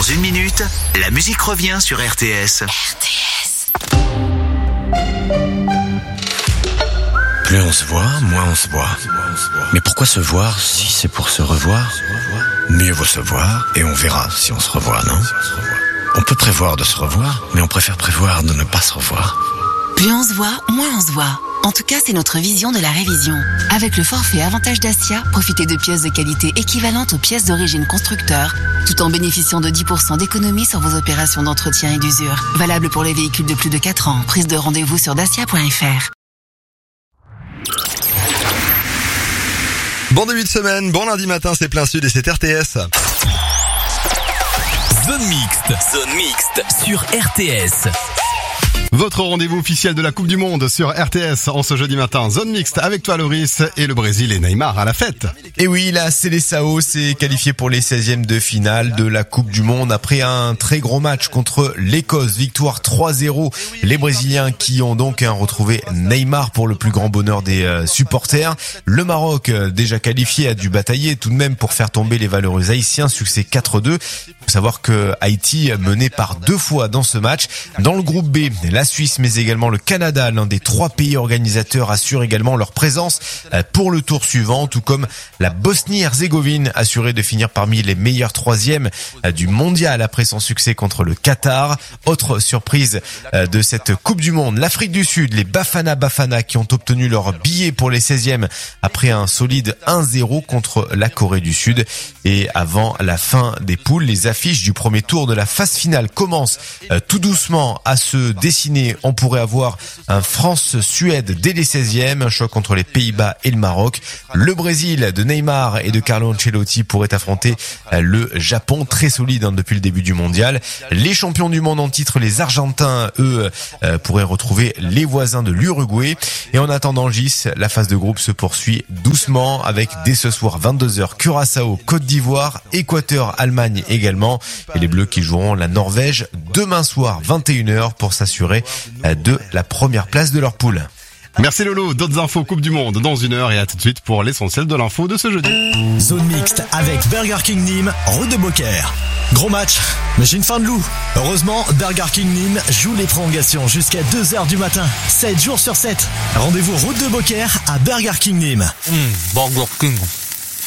une minute, la musique revient sur RTS. Plus on se voit, moins on se voit. Mais pourquoi se voir si c'est pour se revoir ? Mieux vaut se voir et on verra si on se revoit, non ? On peut prévoir de se revoir, mais on préfère prévoir de ne pas se revoir. Plus on se voit, moins on se voit. En tout cas, c'est notre vision de la révision. Avec le forfait Avantage Dacia, profitez de pièces de qualité équivalentes aux pièces d'origine constructeur, tout en bénéficiant de 10% d'économie sur vos opérations d'entretien et d'usure. Valable pour les véhicules de plus de 4 ans. Prise de rendez-vous sur dacia.fr. Bon début de semaine, bon lundi matin, c'est plein sud et c'est RTS. Zone mixte sur RTS. Votre rendez-vous officiel de la Coupe du Monde sur RTS en ce jeudi matin. Zone mixte avec toi Loris et le Brésil et Neymar à la fête. Et oui, la Seleção s'est qualifiée pour les 16e de finale de la Coupe du Monde après un très gros match contre l'Écosse. Victoire 3-0. Les Brésiliens qui ont donc retrouvé Neymar pour le plus grand bonheur des supporters. Le Maroc, déjà qualifié, a dû batailler tout de même pour faire tomber les valeureux haïtiens. Succès 4-2. Faut savoir que Haïti menait par 2 fois dans ce match. Dans le groupe B, la Suisse mais également le Canada, l'un des 3 pays organisateurs, assure également leur présence pour le tour suivant, tout comme la Bosnie-Herzégovine, assurée de finir parmi les meilleurs 3e du mondial après son succès contre le Qatar. Autre surprise de cette Coupe du Monde, l'Afrique du Sud, les Bafana qui ont obtenu leur billet pour les 16e après un solide 1-0 contre la Corée du Sud. Et avant la fin des poules, les affiches du premier tour de la phase finale commencent tout doucement à se dessiner. On pourrait avoir un France-Suède dès les 16e, un choc entre les Pays-Bas et le Maroc. Le Brésil de Neymar et de Carlo Ancelotti pourrait affronter le Japon, très solide depuis le début du mondial. Les champions du monde en titre, les Argentins, eux, pourraient retrouver les voisins de l'Uruguay. Et en attendant Gis, la phase de groupe se poursuit doucement avec dès ce soir 22h Curaçao, Côte d'Ivoire, Équateur, Allemagne également. Et les Bleus qui joueront la Norvège demain soir 21h pour s'assurer de la première place de leur poule. Merci Lolo, d'autres infos Coupe du Monde dans 1 heure et à tout de suite pour l'essentiel de l'info de ce jeudi. Zone mixte avec Burger King Nîmes, route de Beaucaire. Gros match, mais j'ai une faim de loup. Heureusement, Burger King Nîmes joue les prolongations jusqu'à 2h du matin, 7 jours sur 7. Rendez-vous route de Beaucaire à Burger King Nîmes. Burger King.